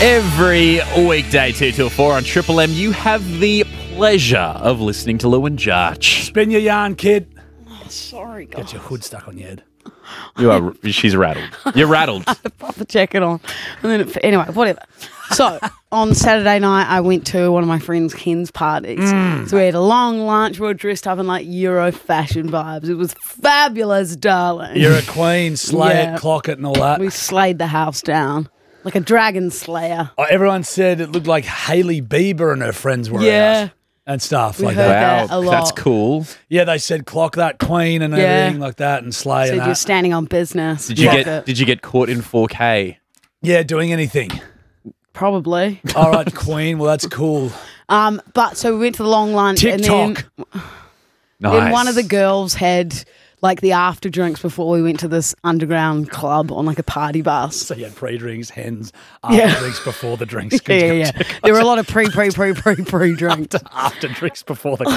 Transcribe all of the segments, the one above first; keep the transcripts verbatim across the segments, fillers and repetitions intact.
Every weekday, two till four on Triple M, you have the pleasure of listening to Lou and Jarch. Spin your yarn, kid. Oh, sorry, guys. Get your hood stuck on your head. You are. She's rattled. You're rattled. Pop the jacket on. And then it, anyway, whatever. So on Saturday night, I went to one of my friend's Ken's parties. Mm. So we had a long lunch. We were dressed up in like Euro fashion vibes. It was fabulous, darling. You're a queen, slay Yeah. it, clock it, and all that. We slayed the house down like a dragon slayer. Oh, everyone said it looked like Hailey Bieber and her friends were Yeah. out and stuff We like heard that. that a lot. That's cool. Yeah, they said clock that queen and Yeah. everything like that and slay So and you're that. standing on business. Did you Clock get? it. Did you get caught in four K? Yeah, doing anything. Probably. All right, queen. Well, that's cool. Um, but so we went to the long lunch and then, TikTok. Nice. then one of the girls had like the after drinks before we went to this underground club on like a party bus. So you had pre-drinks, hens, after Yeah. drinks before the drinks. Yeah, yeah, yeah. There were a lot of pre, pre, pre, pre, pre drinks. After drinks before the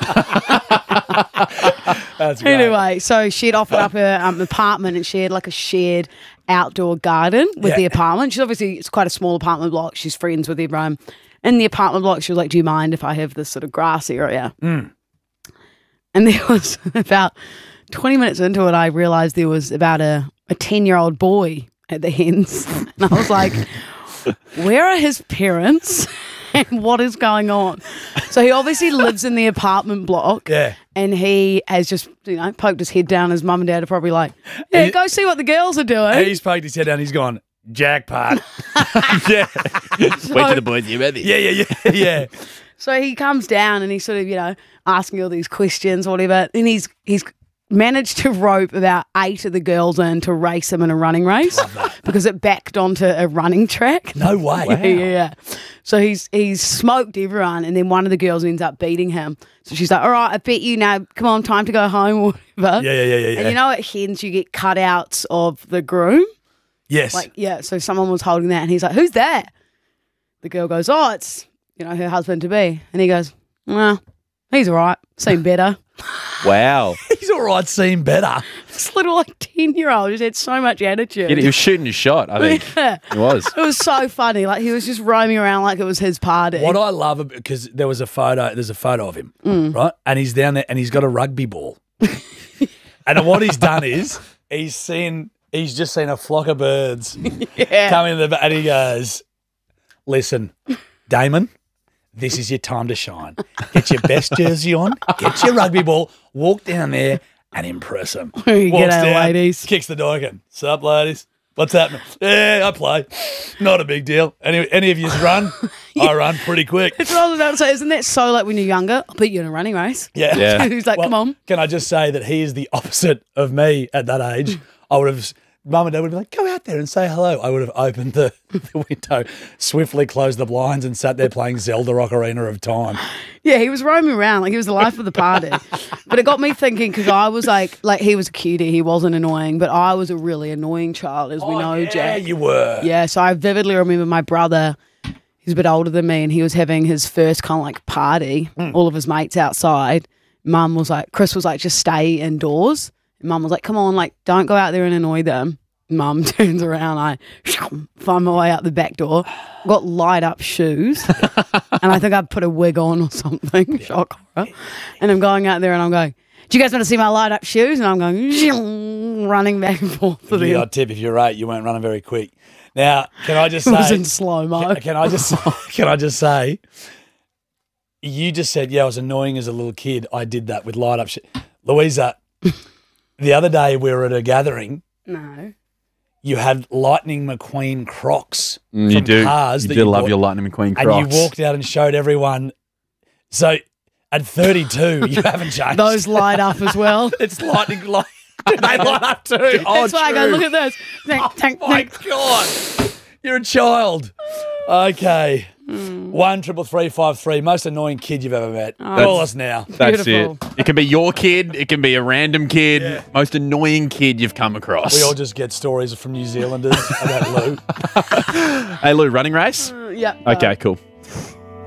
club. That's great. Anyway, so she had offered up her um, apartment and she had like a shared outdoor garden with Yeah. the apartment. She's obviously, it's quite a small apartment block. She's friends with everyone in the apartment block. She was like, do you mind if I have this sort of grass area? Mm. And there was about twenty minutes into it, I realised there was about a, a ten-year-old boy at the hens. And I was like, where are his parents and what is going on? So he obviously lives in the apartment block. Yeah. And he has just, you know, poked his head down. His mum and dad are probably like, yeah, He- go see what the girls are doing. He's poked his head down. He's gone, jackpot. yeah. Wait till the boys hear about this. Yeah, yeah, yeah, yeah. So he comes down and he's sort of, you know, asking all these questions or whatever. And he's he's managed to rope about eight of the girls in to race him in a running race because it backed onto a running track. No way. Yeah, yeah, yeah. So he's he's smoked everyone, and then one of the girls ends up beating him. So she's like, all right, I bet you now, come on, time to go home or whatever. Yeah, yeah, yeah, yeah, yeah. And you know at hens you get cutouts of the groom? Yes. Like, yeah, so someone was holding that and he's like, who's that? The girl goes, oh, it's, you know, her husband to be. And he goes, well, he's all right. Seen better. Wow. He's all right, seeing better. This little like ten-year-old just had so much attitude. Yeah, he was shooting his shot, I think. Yeah. He was. It was so funny. Like he was just roaming around like it was his party. What I love, because there was a photo, there's a photo of him, right? And he's down there and he's got a rugby ball. And what he's done is he's seen, he's just seen a flock of birds Yeah. coming in the back and he goes, listen, Damon, this is your time to shine. Get your best jersey on, get your rugby ball, walk down there and impress them. G'day, ladies. Kicks the door again. Sup, ladies? What's happening? Yeah, I play. Not a big deal. Any any of you run? I run pretty quick. That's what I was about to say. Isn't that so like when you're younger? I'll beat you in a running race. Yeah. Yeah. He's like, Well, come on. Can I just say that he is the opposite of me at that age? I would have, mum and dad would be like, go out there and say hello. I would have opened the, the window, swiftly closed the blinds and sat there playing Zelda Ocarina of Time. Yeah, he was roaming around like he was the life of the party. But it got me thinking because I was like, like he was a cutie, he wasn't annoying, but I was a really annoying child, as we know, Oh, yeah, Jack. you were. Yeah, so I vividly remember my brother, he's a bit older than me, and he was having his first kind of like party, Mm. all of his mates outside. Mum was like, Chris was like, just stay indoors. And Mum was like, come on, like, don't go out there and annoy them. Mum turns around, I find my way out the back door, got light up shoes, and I think I put a wig on or something, shock horror. And I'm going out there and I'm going, do you guys want to see my light up shoes? And I'm going, running back and forth with Yeah, them. I'd tip if you're eight, you weren't running very quick. Now, can I just It was say, in slow-mo. can, can I just can I just say, you just said, yeah, I was annoying as a little kid. I did that with light up shit. Louisa, the other day we were at a gathering. No. You had Lightning McQueen Crocs Mm, you from do. Cars You that do you love bought, your Lightning McQueen and Crocs. you walked out and showed everyone. So at thirty-two, you haven't changed. Those light up as well. It's lightning light. They light up too. Oh, That's why I go, true. look at this. Tank, tank, My tank. God, you're a child. Okay, one triple three five three. Most annoying kid you've ever met. Call us now. That's Beautiful. it. It can be your kid. It can be a random kid. Yeah. Most annoying kid you've come across. We all just get stories from New Zealanders about Lou. Hey, Lou, running race? Yeah. Okay, cool.